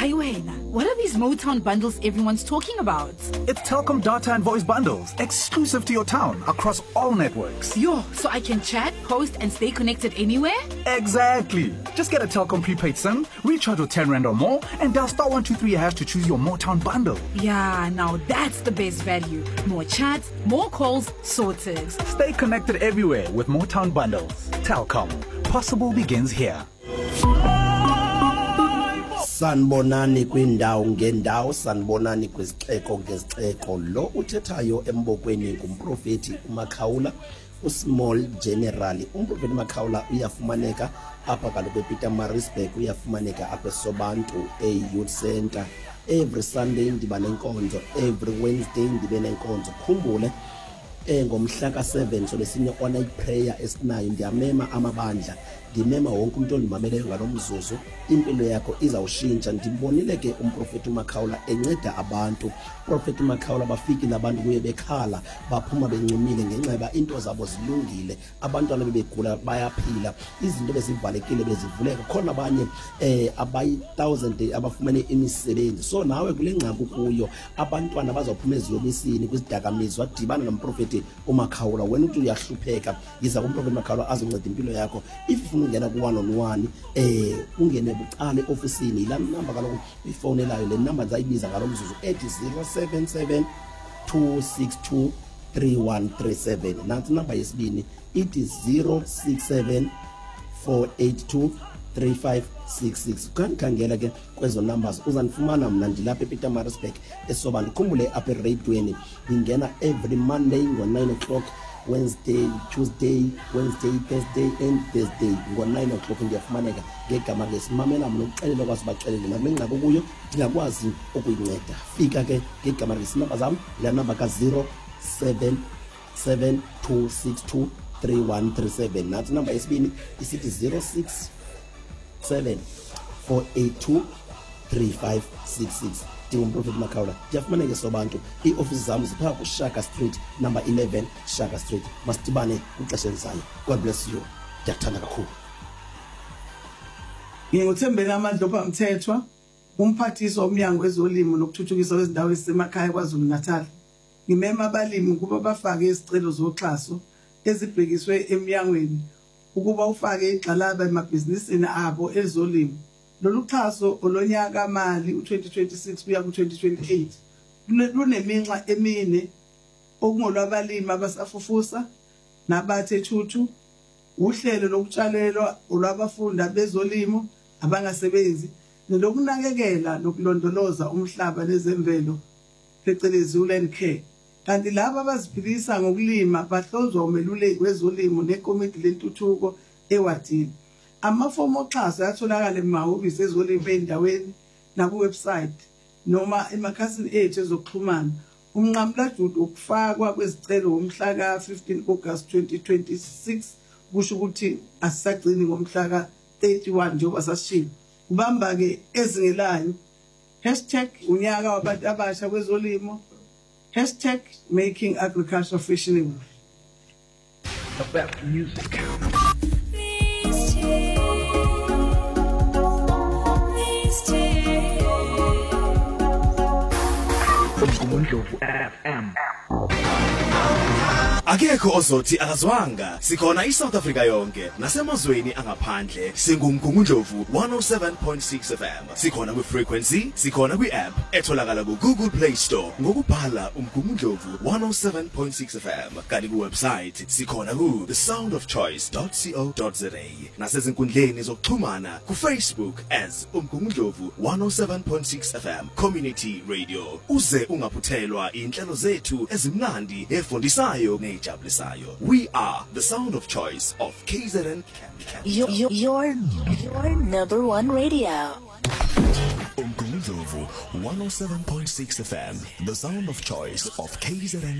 Hi, Wayne. What are these Motown bundles everyone's talking about? It's Telkom data and voice bundles, exclusive to your town, across all networks. Yo, so I can chat, post, and stay connected anywhere? Exactly. Just get a Telkom prepaid SIM, recharge with 10 Rand or more, and dial *123# to choose your Motown bundle. Yeah, now that's the best value. More chats, more calls, sorted. Stay connected everywhere with Motown bundles. Telkom. Possible begins here. Sanibonani kwindawo ngendawo, sanibonani kwizixeko ngezixeko. Lo uthethayo embokweni ngumprofeti uMakhawula, uSmall General. Umprofeti uMakhawula uyafumaneka apha kaloku ePietermaritzburg, uyafumaneka apha eSobantu eYouth Center. Every Sunday ndiba nenkonzo, every Wednesday ndibe nenkonzo. Khumbule ngomhla ka7 so lesinye online prayer esinayo, ndiyamema amabandla, ndimema wonke umuntu ondimameleyo ngalomzuzu. Impilo yakho izawushintsha. Ndibonile ke umprofeti uMakhawula enceda abantu. Umprofeti uMakhawula bafiki nabantu kuye bekhala, baphuma bencumile ngenxa into zabo zilungile, abantwana bebegula bayaphila, izinto bezivalekile bezivuleka. Khona abanye abayi1000 abafumene imisebenzi. So nawe kule ngqaku kuyo, abantwana bazophuma eziyobisini kwizidakamizwa, dibana nomprofeti uMakhawula. Wena uthi uyahlupheka, yiza kumprofeti uMakhawula azonceda impilo yakho. If ungena ku1-on-1 ungene bucala eofisini, la number kaloku ifonelayo, le number zayibiza ngalomzuzu ethi 077-262-3137. nansi number yesibini ithi 067-482-3566. Kankhangela ke kwezo numbers uzanifumana. Mna ndilapha ePietermaritzburg eSobantu. Khumbule apha eRadioweni ngingena every Monday ngo9 o'clock, Wednesday, Tuesday, Wednesday, Thursday and Thursday ngo9 o'clock. Ndiyafumaneka ngegama lesimamela mna uxelele kwazi baxelele nakule ngqako kuyo ndingakwazi ukuyinceda. Fika ke ngegama lesinamba zam, la number ka077-262-3137. nansi number yesibini isithi 067-482-3566. Umprofeti Makhawula ndiyafumaneka eSobantu. Iofisi zam zipha kuShaka Street number 11 Shaka Street. Masitibane kwixesha elizayo. God bless you. Ndiyakuthanda kakhulu. Nginguthembeni Amandlovu Mthethwa, umphathiswa womnyango wezolimo nokuthuthukiswa kwezindawo ezisemakhaya kwaZulu Natal. Ngimema abalimi ukuba bafake izicelo zoxhaso ezibhekiswe emnyangweni ukuba ufake igxalaba emabhizinisini abo ezolimo. Lolu xhaso olonyaka mali u2026 kuya ku2028 luneminxa emine okungolwabalimi abasafufusa nabathe thuthu, uhlelo lokutshalelwa olwabafunda bezolimo abangasebenzi, nelokunakekela nokulondoloza umhlaba nezemvelo phecelezi uland care. Kanti laba abaziphilisa ngokulima bahlonzwa umeluleki wezolimo nekomiti lentuthuko ewadini. Amafomu oxhaso ayatholakala emahhovisi ezolimo endaweni nakuwebsite noma emakhasini ethu ezokuxhumana. Umnqamla Jude ukufakwa kwezicelo umhla ka15 August 2026 kusho ukuthi asisagcini ngomhla ka31 njengoba sasishilo. Ubamba ke ezingelayo #unyaka wabantu abasha kwezolimo, #makingagriculture fashionable. The best music. Umndlovu FM. Akekho ozothi akazwanga. Sikhona iSouth Africa yonke nasemazweni angaphandle. Singumgungundlovu 107.6 FM. Sikhona kwi-frequency, sikhona kwi-app etholakala ku-Google Play Store ngokubhala umgungundlovu 107.6 FM. Kanti ku-website sikhona ku thesoundofchoice.co.za. Nasezinkundleni zokuxhumana ku-Facebook as umgungundlovu 107.6 FM Community Radio. Uze ungaphuthelwa inhlelo zethu ezimnandi efundisayo nejabulisayo. We are the sound of choice of KZN. Your number one radio. Umgungundlovu 107.6 FM, the sound of choice of KZN